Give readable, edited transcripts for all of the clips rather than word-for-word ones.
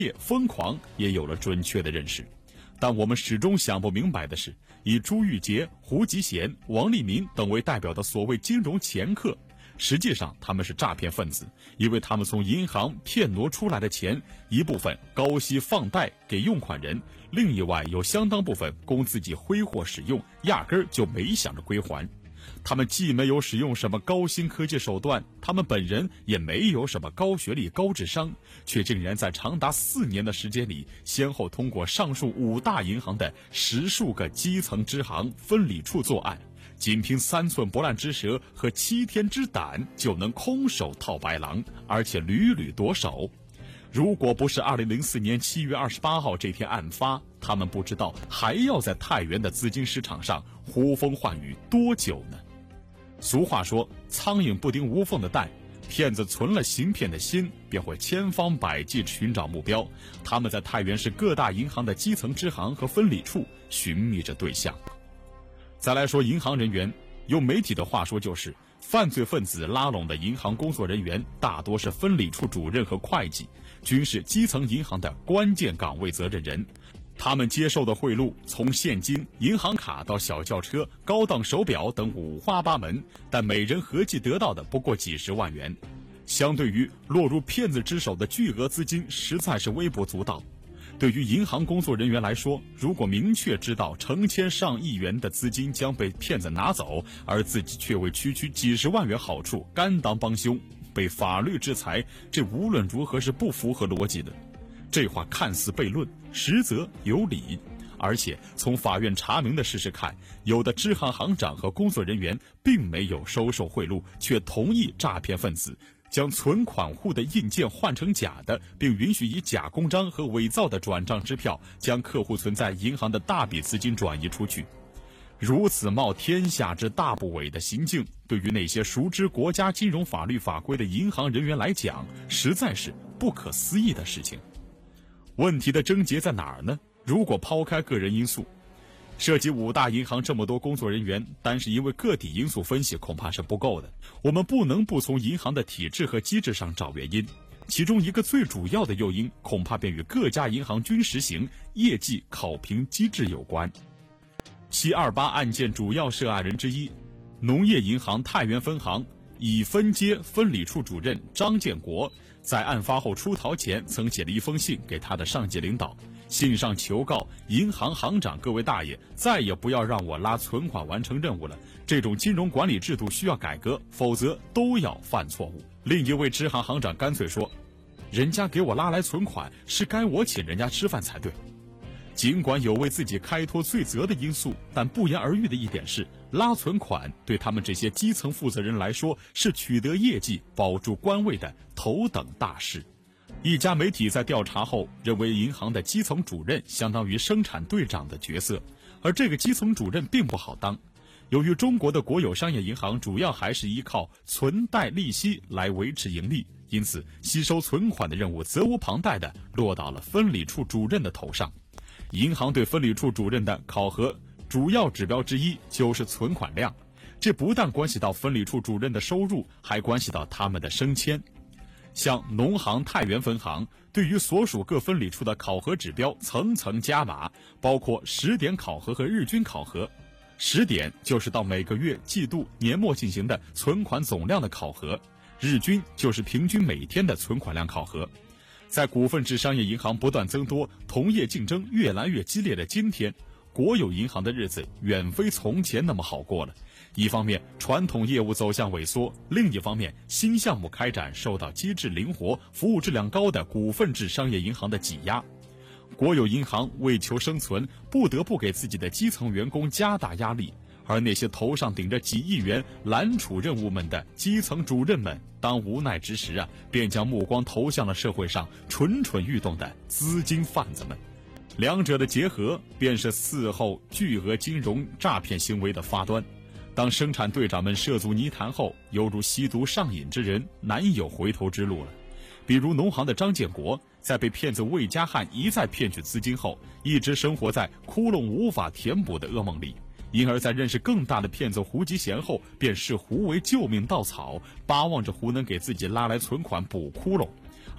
疯狂也有了准确的认识。但我们始终想不明白的是，以朱玉杰、胡吉贤、王立民等为代表的所谓金融掮客，实际上他们是诈骗分子，因为他们从银行骗挪出来的钱，一部分高息放贷给用款人，另一外有相当部分供自己挥霍使用，压根儿就没想着归还。他们既没有使用什么高新科技手段，他们本人也没有什么高学历、高智商，却竟然在长达4年的时间里，先后通过上述5大银行的10数个基层支行、分理处作案，仅凭3寸不烂之舌和7天之胆就能空手套白狼，而且屡屡夺手。如果不是2004年7月28号这天案发，他们不知道还要在太原的资金市场上呼风唤雨多久呢？俗话说，苍蝇不叮无缝的蛋，骗子存了行骗的心，便会千方百计寻找目标。他们在太原市各大银行的基层支行和分理处寻觅着对象。再来说银行人员，用媒体的话说就是犯罪分子拉拢的银行工作人员大多是分理处主任和会计，均是基层银行的关键岗位责任人。他们接受的贿赂从现金、银行卡到小轿车、高档手表等五花八门，但每人合计得到的不过几十万元。相对于落入骗子之手的巨额资金，实在是微不足道。对于银行工作人员来说，如果明确知道成千上亿元的资金将被骗子拿走，而自己却为区区几十万元好处甘当帮凶，被法律制裁，这无论如何是不符合逻辑的。这话看似悖论，实则有理。而且从法院查明的事实看，有的支行行长和工作人员并没有收受贿赂，却同意诈骗分子将存款户的印鉴换成假的，并允许以假公章和伪造的转账支票将客户存在银行的大笔资金转移出去。如此冒天下之大不韪的行径，对于那些熟知国家金融法律法规的银行人员来讲，实在是不可思议的事情。问题的症结在哪儿呢？如果抛开个人因素，涉及5大银行这么多工作人员，单是因为个体因素分析恐怕是不够的。我们不能不从银行的体制和机制上找原因，其中一个最主要的诱因，恐怕便与各家银行均实行业绩考评机制有关。728案件主要涉案人之一，农业银行太原分行乙分街分理处主任张建国，在案发后出逃前曾写了一封信给他的上级领导，信上求告银行行长各位大爷，再也不要让我拉存款完成任务了，这种金融管理制度需要改革，否则都要犯错误。另一位支行行长干脆说，人家给我拉来存款，是该我请人家吃饭才对。尽管有为自己开脱罪责的因素，但不言而喻的一点是，拉存款对他们这些基层负责人来说，是取得业绩、保住官位的头等大事。一家媒体在调查后认为，银行的基层主任相当于生产队长的角色，而这个基层主任并不好当。由于中国的国有商业银行主要还是依靠存贷利息来维持盈利，因此吸收存款的任务责无旁贷地落到了分理处主任的头上。银行对分理处主任的考核主要指标之一就是存款量，这不但关系到分理处主任的收入，还关系到他们的升迁。像农行太原分行对于所属各分理处的考核指标层层加码，包括10点考核和日均考核。10点就是到每个月、季度、年末进行的存款总量的考核，日均就是平均每天的存款量考核。在股份制商业银行不断增多、同业竞争越来越激烈的今天，国有银行的日子远非从前那么好过了。一方面传统业务走向萎缩，另一方面新项目开展受到机制灵活、服务质量高的股份制商业银行的挤压。国有银行为求生存，不得不给自己的基层员工加大压力，而那些头上顶着几亿元揽储任务们的基层主任们，当无奈之时便将目光投向了社会上蠢蠢欲动的资金贩子们。两者的结合，便是此后巨额金融诈骗行为的发端。当生产队长们涉足泥潭后，犹如吸毒上瘾之人，难有回头之路了。比如农行的张建国，在被骗子魏家汉一再骗取资金后，一直生活在窟窿无法填补的噩梦里，因而在认识更大的骗子胡吉贤后，便视胡为救命稻草，巴望着胡能给自己拉来存款补窟窿。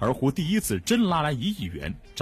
而胡第一次真拉来1亿元。